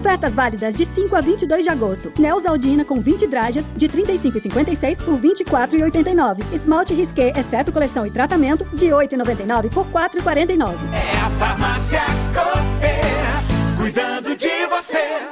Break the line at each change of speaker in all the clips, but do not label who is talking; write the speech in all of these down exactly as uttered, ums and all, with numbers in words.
Ofertas válidas de cinco a vinte e dois de agosto. Neosaldina com vinte drajas de trinta e cinco reais e cinquenta e seis por vinte e quatro reais e oitenta e nove centavos. Esmalte Risqué, exceto coleção e tratamento, de oito reais e noventa e nove centavos por quatro reais e quarenta e nove centavos.
É a Farmácia Cooper, cuidando de você.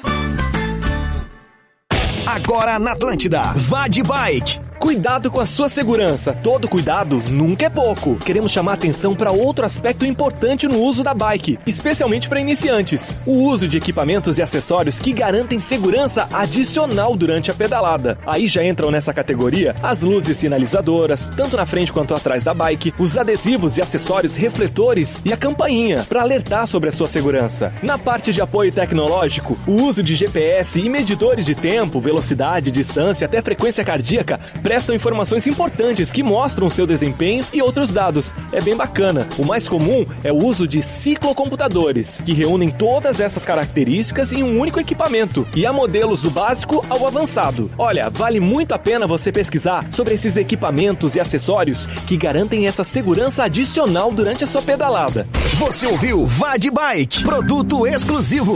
Agora na Atlântida, vá de bike.
Cuidado com a sua segurança. Todo cuidado nunca é pouco. Queremos chamar atenção para outro aspecto importante no uso da bike, especialmente para iniciantes. O uso de equipamentos e acessórios que garantem segurança adicional durante a pedalada. Aí já entram nessa categoria as luzes sinalizadoras, tanto na frente quanto atrás da bike, os adesivos e acessórios refletores e a campainha, para alertar sobre a sua segurança. Na parte de apoio tecnológico, o uso de G P S e medidores de tempo, velocidade, distância até frequência cardíaca prestam informações importantes que mostram o seu desempenho e outros dados. É bem bacana. O mais comum é o uso de ciclocomputadores, que reúnem todas essas características em um único equipamento, e há modelos do básico ao avançado. Olha, vale muito a pena você pesquisar sobre esses equipamentos e acessórios que garantem essa segurança adicional durante a sua pedalada.
Você ouviu Vá de Bike, produto exclusivo.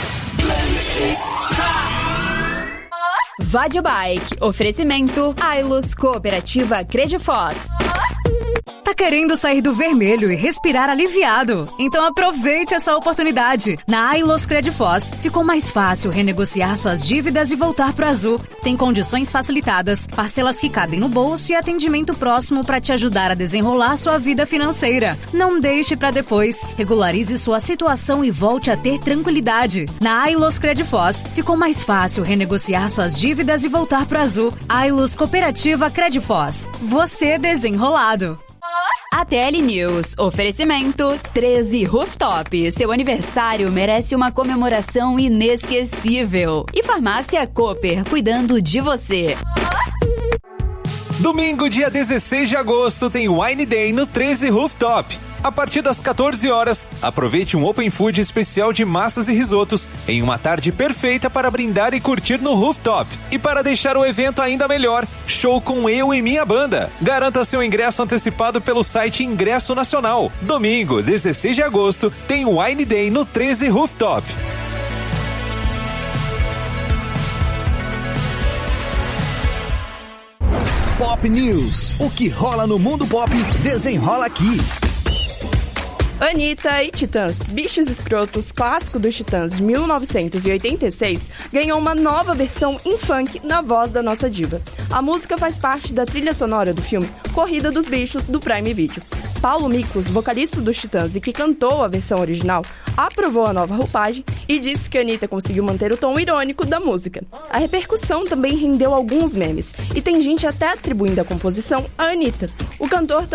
Vá de Bike, oferecimento Ailus Cooperativa Credifoz.
Tá querendo sair do vermelho e respirar aliviado? Então aproveite essa oportunidade. Na Ailus Credifoz, ficou mais fácil renegociar suas dívidas e voltar pro azul. Tem condições facilitadas, parcelas que cabem no bolso e atendimento próximo para te ajudar a desenrolar sua vida financeira. Não deixe para depois. Regularize sua situação e volte a ter tranquilidade. Na Ailus Credifoz, ficou mais fácil renegociar suas dívidas e voltar pro azul. Ailus Cooperativa Credifoz. Você desenrolado.
A T L News, oferecimento treze Rooftop. Seu aniversário merece uma comemoração inesquecível. E Farmácia Cooper, cuidando de você.
Domingo, dia dezesseis de agosto, tem Wine Day no treze Rooftop. A partir das quatorze horas, aproveite um Open Food especial de massas e risotos em uma tarde perfeita para brindar e curtir no Rooftop. E para deixar o evento ainda melhor, show com eu e minha banda. Garanta seu ingresso antecipado pelo site Ingresso Nacional. Domingo, dezesseis de agosto, tem Wine Day no treze Rooftop.
Pop News. O que rola no mundo pop, desenrola aqui.
Anitta e Titãs, Bichos Escrotos, clássico dos Titãs de mil novecentos e oitenta e seis, ganhou uma nova versão em funk na voz da nossa diva. A música faz parte da trilha sonora do filme Corrida dos Bichos, do Prime Video. Paulo Miklos, vocalista dos Titãs e que cantou a versão original, aprovou a nova roupagem e disse que a Anitta conseguiu manter o tom irônico da música. A repercussão também rendeu alguns memes, e tem gente até atribuindo a composição a Anitta. O cantor